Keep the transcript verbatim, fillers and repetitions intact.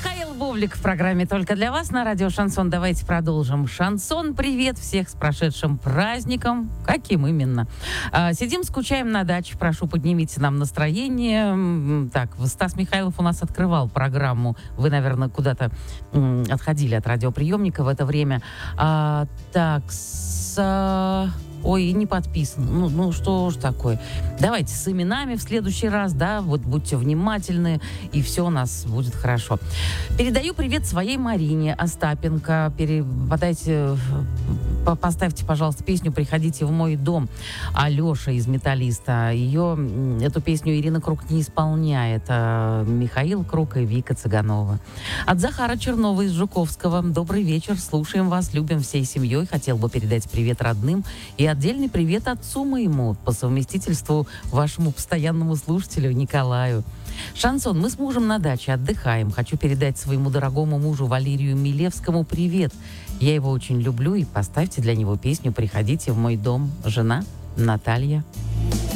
Михаил Бублик в программе «Только для вас» на радио «Шансон». Давайте продолжим. Шансон, привет всех с прошедшим праздником. Каким именно? А, сидим, скучаем на даче. Прошу, поднимите нам настроение. Так, Стас Михайлов у нас открывал программу. Вы, наверное, куда-то м, отходили от радиоприемника в это время. А, так, с... Ой, не подписан. Ну, ну что ж такое. Давайте с именами в следующий раз, да, вот будьте внимательны, и все у нас будет хорошо. Передаю привет своей Марине Остапенко. Переподайте, поставьте, пожалуйста, песню «Приходите в мой дом». Алеша из «Металлиста». Ее, эту песню Ирина Круг не исполняет. А Михаил Круг и Вика Цыганова. От Захара Чернова из Жуковского. Добрый вечер, слушаем вас, любим всей семьей. Хотел бы передать привет родным и отдельный привет отцу моему, по совместительству вашему постоянному слушателю Николаю. Шансон, мы с мужем на даче отдыхаем. Хочу передать своему дорогому мужу Валерию Милевскому привет. Я его очень люблю, и поставьте для него песню «Приходите в мой дом». Жена Наталья.